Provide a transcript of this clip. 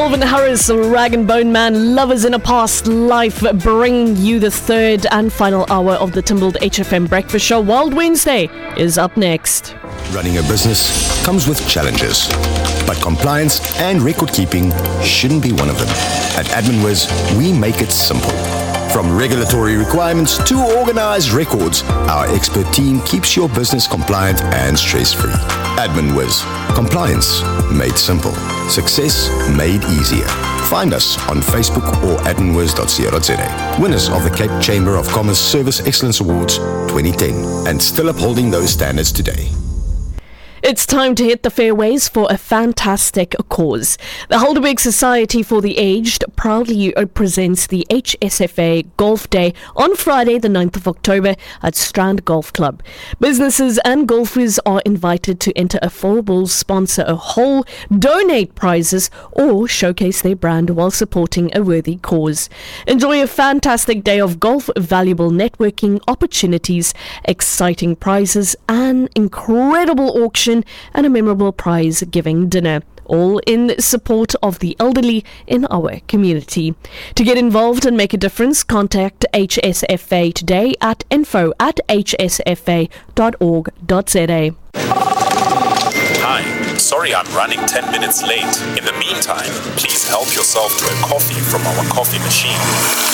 Calvin Harris, Rag and Bone Man, Lovers in a Past Life, bringing you the third and final hour of the Timbled HFM Breakfast Show. Wild Wednesday is up next. Running a business comes with challenges, but compliance and record keeping shouldn't be one of them. At AdminWiz, we make it simple. From regulatory requirements to organized records, our expert team keeps your business compliant and stress-free. AdminWiz, compliance made simple, success made easier. Find us on Facebook or adminwiz.co.za. Winners of the Cape Chamber of Commerce Service Excellence Awards 2010, and still upholding those standards today. It's time to hit the fairways for a fantastic cause. The Helderberg Society for the Aged proudly presents the HSFA Golf Day on Friday, the 9th of October at Strand Golf Club. Businesses and golfers are invited to enter a four-ball, sponsor a hole, donate prizes, or showcase their brand while supporting a worthy cause. Enjoy a fantastic day of golf, valuable networking opportunities, exciting prizes, an incredible auction, and a memorable prize-giving dinner, all in support of the elderly in our community. To get involved and make a difference, contact HSFA today at info@hsfa.org.za. Hi, sorry I'm running 10 minutes late. In the meantime, please help yourself to a coffee from our coffee machine.